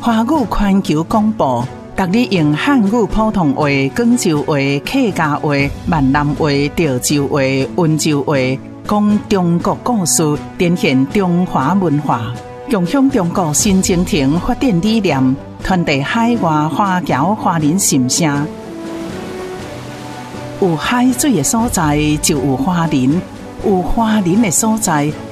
华语环球广播，逐日用汉语普通话、广州话、客家话、闽南话、潮州话、温州话，讲中国故事，展现中华文化，共享中国新征程发展理念，传递海外华侨华人心声。有海水的所在就有华人，有华人的所在